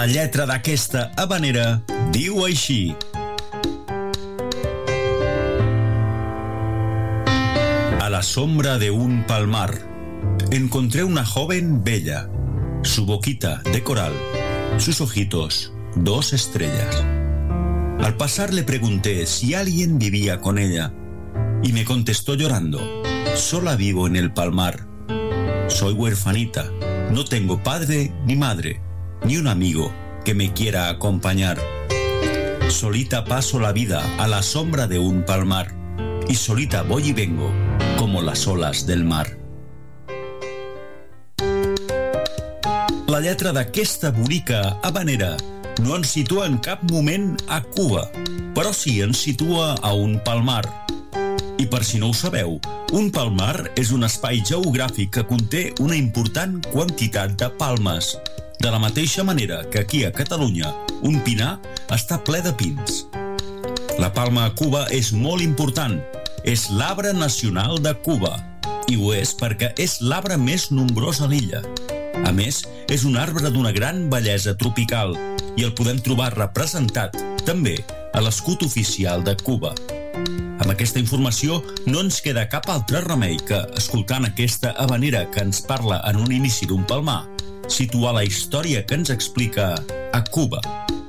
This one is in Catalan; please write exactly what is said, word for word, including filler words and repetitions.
La lletra d'aquesta habanera diu així. A la sombra de un palmar encontré una joven bella, su boquita de coral, sus ojitos, dos estrellas. Al pasar le pregunté si alguien vivía con ella y me contestó llorando, sola vivo en el palmar. Soy huerfanita, no tengo padre ni madre, ni un amigo que me quiera acompañar. Solita paso la vida a la sombra de un palmar y solita voy y vengo como las olas del mar. La lletra d'aquesta bonica habanera no ens situa en cap moment a Cuba, però sí ens situa a un palmar. I per si no ho sabeu, un palmar és un espai geogràfic que conté una important quantitat de palmes, de la mateixa manera que aquí a Catalunya un pinar està ple de pins. La palma a Cuba és molt important, és l'arbre nacional de Cuba, i ho és perquè és l'arbre més nombrós a l'illa. A més, és un arbre d'una gran bellesa tropical i el podem trobar representat també a l'escut oficial de Cuba. Amb aquesta informació no ens queda cap altre remei que, escoltant aquesta habanera que ens parla en un inici d'un palmar, situar la història que ens explica a Cuba.